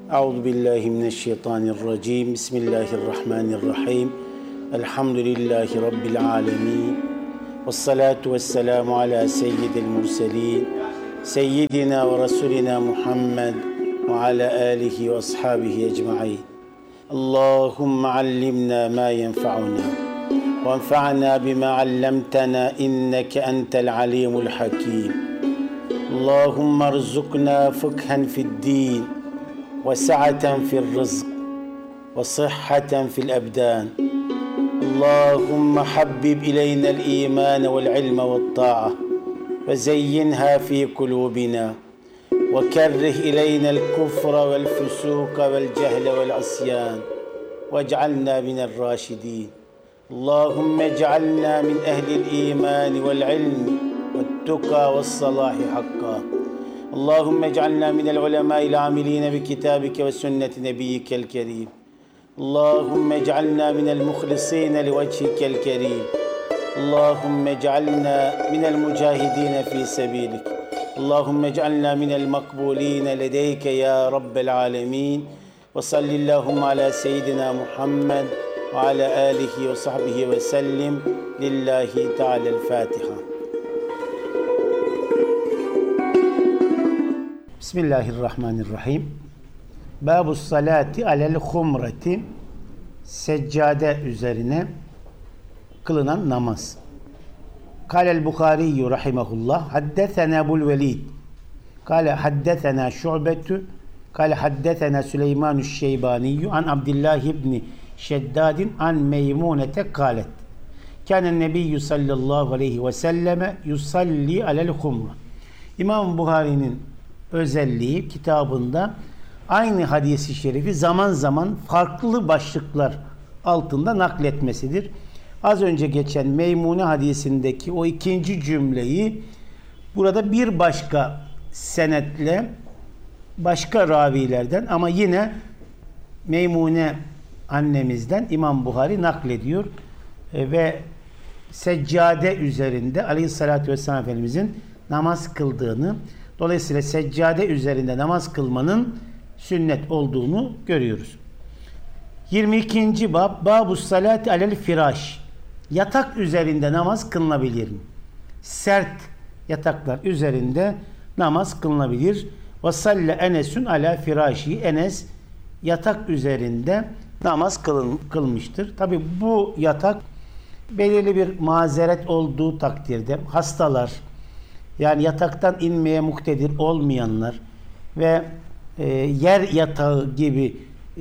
Euzubillahimineşşeytanirracim. Bismillahirrahmanirrahim. Elhamdülillahi Rabbil alemin. Vessalatu vesselamu ala seyyidil murselin. Seyyidina ve Resulina Muhammed ve ala alihi ve ashabihi ecma'in. Allahümme allimna ma yenfa'una ve enfa'na bima allamtana inneke entel alimul hakim. Allahümme erzukna fıkhen fid din ve sa'aten fil rızk ve sıhhaten fil ebdan. Allahümme habbib ileynel iman vel ilme vel ta'a ve zeyyinha fi kulubina ve kerrih ileynel kufra vel fusuka vel cehle vel asyan ve ec'alna minel raşidin. Allahümme ec'alna min ehlil iman vel ilmi vel tuka vel salahi hakka. Allahümme ec'alna minel ulemâ'il âmilîne bi kitâbike ve sünneti nebiyyikel kerîm. Allahümme ec'alna minel muhlisîne li vecihikel kerîm. Allahümme ec'alna minel mücahidîne fî sebîlik. Allahümme ec'alna minel makbûlîne ledeyke ya Rabbel âlemîn. Ve sallillâhum ala seyyidina Muhammed ve ala âlihi ve sahbihi ve sellim. Lillahi Teala'l Fatiha. Bismillahirrahmanirrahim. Bâbus salati alel humreti, seccade üzerine kılınan namaz. Kâlel Bukhari rahimehullah, haddesena Ebul Velid, kâle haddesena Şu'betu, kâle haddesena Süleymanü'ş-Şeybani an Abdullah ibn Şeddadin an Meymunete kâlet. Kânen Nebiyyü sallallahu aleyhi ve selleme yusalli alel humra. İmam Buhari'nin özelliği kitabında aynı hadisi şerifi zaman zaman farklı başlıklar altında nakletmesidir. Az önce geçen Meymune hadisindeki o ikinci cümleyi burada bir başka senetle başka ravilerden ama yine Meymune annemizden İmam Buhari naklediyor ve seccade üzerinde Aleyhisselatü Vesselam Efendimizin namaz kıldığını, dolayısıyla seccade üzerinde namaz kılmanın sünnet olduğunu görüyoruz. 22. bab, Babus salati alel firaş. Yatak üzerinde namaz kılınabilir mi? Sert yataklar üzerinde namaz kılınabilir. Ve salle Enes'ün ala firaşi. Enes yatak üzerinde namaz kılmıştır. Tabi bu yatak belirli bir mazeret olduğu takdirde hastalar, yani yataktan inmeye muktedir olmayanlar ve yer yatağı gibi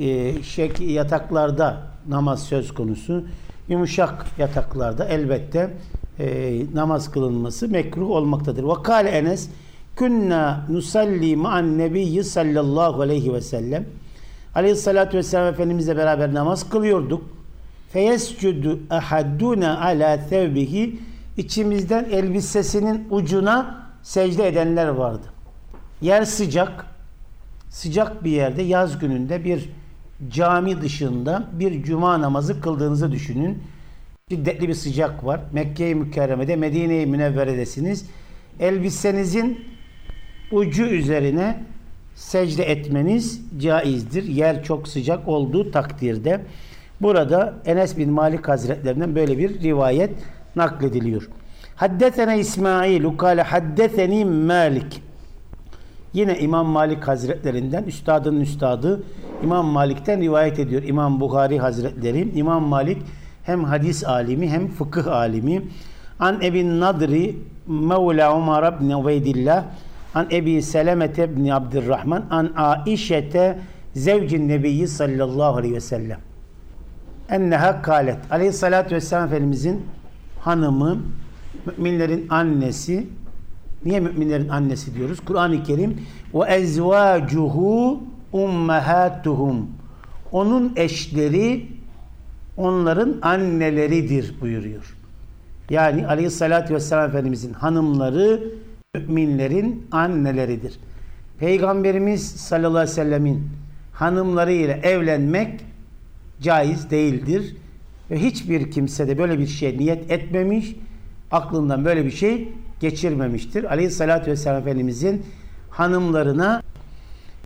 yataklarda namaz söz konusu. Yumuşak yataklarda elbette namaz kılınması mekruh olmaktadır. Ve kâle Enes, künna nusalli ma'an nebiyyi sallallahu aleyhi ve sellem. Aleyhissalatü vesselam Efendimizle beraber namaz kılıyorduk. Feyescudu ahadduna ala thevbihi. İçimizden elbisesinin ucuna secde edenler vardı. Yer sıcak. Sıcak bir yerde yaz gününde bir cami dışında bir cuma namazı kıldığınızı düşünün. Şiddetli bir sıcak var. Mekke-i Mükerreme'de, Medine-i Münevvere'desiniz. Elbisenizin ucu üzerine secde etmeniz caizdir. Yer çok sıcak olduğu takdirde. Burada Enes bin Malik Hazretlerinden böyle bir rivayet naklediliyor. Haddesena İsmail, kâle haddeseni Malik. Yine İmam Malik Hazretlerinden, üstadının üstadı İmam Malik'ten rivayet ediyor İmam Buhari Hazretleri. İmam Malik hem hadis alimi hem fıkıh alimi. An Ebin Nadri Mevla Umar ibn Ubeydillah an Ebi Selemete ibn Abdurrahman an Aişete zevcin Nebiyyi sallallahu aleyhi ve sellem enneha kâlet. Aleyhissalatü vesselam Efendimizin hanımı, müminlerin annesi. Niye müminlerin annesi diyoruz? Kur'an-ı Kerim ve ezvacuhu ummahatuhum. Onun eşleri onların anneleridir buyuruyor. Yani Aleyhissalatü vesselam Efendimizin hanımları müminlerin anneleridir. Peygamberimiz sallallahu aleyhi ve sellemin hanımlarıyla evlenmek caiz değildir. Ve hiçbir kimse de böyle bir şey niyet etmemiş, aklından böyle bir şey geçirmemiştir. Aleyhissalatü vesselam Efendimizin hanımlarına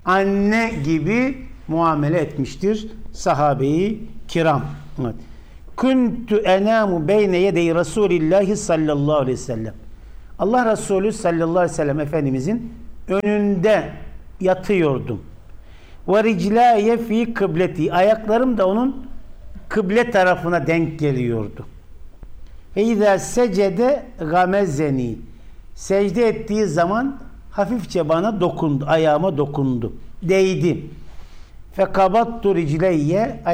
anne gibi muamele etmiştir sahabe-i kiram. Evet. Kuntu enamu beyne yedey Resulillahi sallallahu aleyhi ve sellem. Allah Resulü sallallahu aleyhi ve sellem Efendimizin önünde yatıyordum. Ve riclaye fi kıbleti. Ayaklarım da onun kıble tarafına denk geliyordu. Ve izâ secede gamezeni. Secde ettiği zaman hafifçe bana dokundu. Ayağıma dokundu. Değdi. Fekabattu ricleyye.